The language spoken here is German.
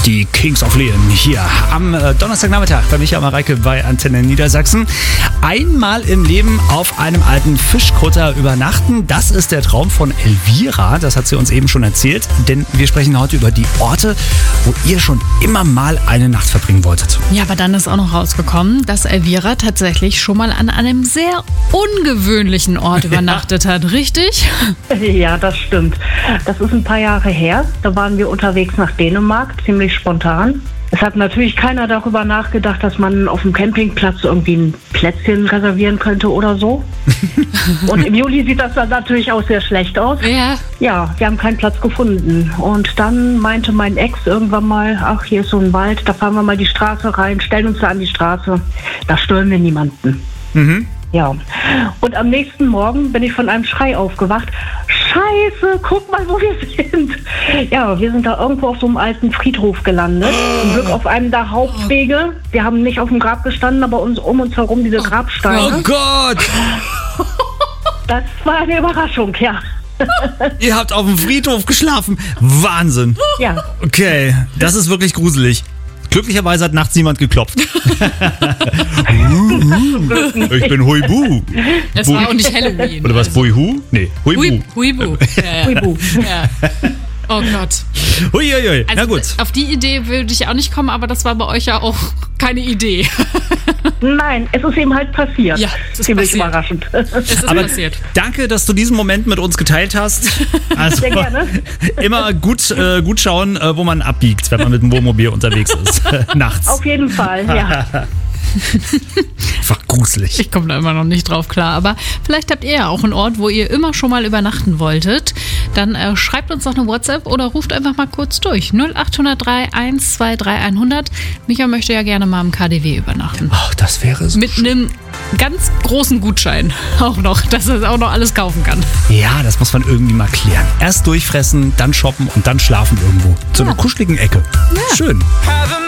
Die Kings of Leon hier am Donnerstagnachmittag bei Michael Mareike bei Antenne Niedersachsen. Einmal im Leben auf einem alten Fischkutter übernachten, das ist der Traum von Elvira. Das hat sie uns eben schon erzählt, denn wir sprechen heute über die Orte, wo ihr schon immer mal eine Nacht verbringen wolltet. Ja, aber dann ist auch noch rausgekommen, dass Elvira tatsächlich schon mal an einem sehr ungewöhnlichen Ort übernachtet hat, richtig? Ja, das stimmt. Das ist ein paar Jahre her. Da waren wir unterwegs nach Dänemark, ziemlich spontan. Es hat natürlich keiner darüber nachgedacht, dass man auf dem Campingplatz irgendwie ein Plätzchen reservieren könnte oder so. Und im Juli sieht das dann natürlich auch sehr schlecht aus. Ja. Ja, wir haben keinen Platz gefunden. Und dann meinte mein Ex irgendwann mal, ach, hier ist so ein Wald, da fahren wir mal die Straße rein, stellen uns da an die Straße. Da stören wir niemanden. Mhm. Ja, und am nächsten Morgen bin ich von einem Schrei aufgewacht. Scheiße, guck mal, wo wir sind. Ja, wir sind da irgendwo auf so einem alten Friedhof gelandet. Zum Glück auf einem der Hauptwege. Wir haben nicht auf dem Grab gestanden, aber um uns herum diese Grabsteine. Oh Gott! Das war eine Überraschung, ja. Ihr habt auf dem Friedhof geschlafen. Wahnsinn. Ja. Okay, das ist wirklich gruselig. Glücklicherweise hat nachts niemand geklopft. Ich bin Huibu. Es war auch nicht Halloween. Oder was, Buihu? Nee, Huibu. Huibu. Ja. Huibu. Ja. Oh Gott. Huiuiui. Also Na gut. auf die Idee würde ich auch nicht kommen, aber das war bei euch ja auch keine Idee. Nein, es ist eben halt passiert. Ja, es ist ziemlich passiert. überraschend. Es ist Aber passiert. danke, dass du diesen Moment mit uns geteilt hast. Also, Sehr gerne. immer gut schauen, wo man abbiegt, wenn man mit dem Wohnmobil unterwegs ist. Nachts. Auf jeden Fall, ja. Einfach gruselig. Ich komme da immer noch nicht drauf klar, aber vielleicht habt ihr ja auch einen Ort, wo ihr immer schon mal übernachten wolltet. Dann schreibt uns doch eine WhatsApp oder ruft einfach mal kurz durch. 0803 123 100. Micha möchte ja gerne mal im KaDeWe übernachten. Oh, das wäre so. Mit einem ganz großen Gutschein auch noch, dass er auch noch alles kaufen kann. Ja, das muss man irgendwie mal klären. Erst durchfressen, dann shoppen und dann schlafen irgendwo. So einer kuscheligen Ecke. Schön.